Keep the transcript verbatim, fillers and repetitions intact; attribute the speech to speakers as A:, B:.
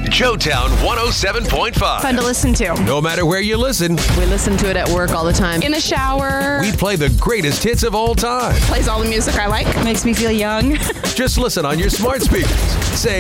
A: Joetown one oh seven point five.
B: Fun to listen to.
A: No matter where you listen,
C: We listen to it at work all the time.
B: In the shower.
A: we play the greatest hits of all time.
B: Plays all the music I like.
D: Makes me feel young.
A: Just listen on your smart speakers. Say